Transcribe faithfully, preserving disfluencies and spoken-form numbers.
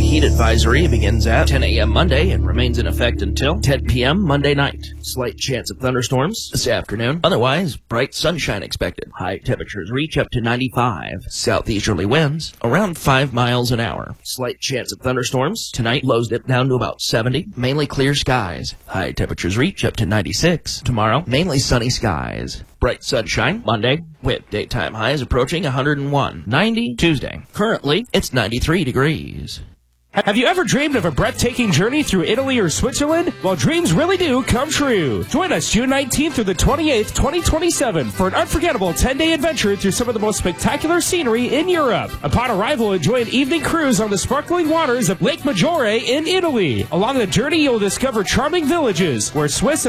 heat advisory begins at ten a.m. Monday and remains in effect until ten p.m. Monday night. Slight chance of thunderstorms this afternoon. Otherwise, bright sunshine expected. High temperatures reach up to ninety-five. Southeasterly winds around five miles an hour. Slight chance of thunderstorms. Tonight, lows dip down to about seventy. Mainly clear skies. High temperatures reach up to ninety-six. Tomorrow, mainly sunny skies. Bright sunshine Monday with daytime highs approaching one hundred one. ninety Tuesday. Currently, it's ninety-three degrees. Have you ever dreamed of a breathtaking journey through Italy or Switzerland? Well, dreams really do come true. Join us June nineteenth through the twenty-eighth, twenty twenty-seven for an unforgettable ten-day adventure through some of the most spectacular scenery in Europe. Upon arrival, enjoy an evening cruise on the sparkling waters of Lake Maggiore in Italy. Along the journey, you'll discover charming villages where Swiss